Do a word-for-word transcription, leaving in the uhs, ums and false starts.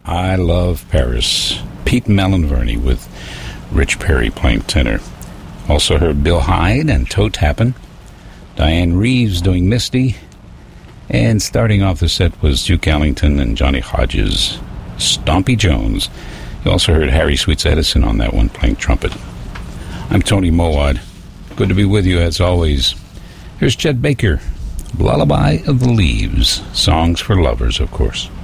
I Love Paris. Pete Melanverney with Rich Perry playing tenor. Also heard Bill Hyde and Toe Tappin'. Diane Reeves doing Misty. And starting off the set was Duke Ellington and Johnny Hodges, Stompy Jones. You also heard Harry Sweets Edison on that one playing trumpet. I'm Tony Mowat. Good to be with you as always. Here's Chet Baker, Lullaby of the Leaves. Songs for lovers, of course.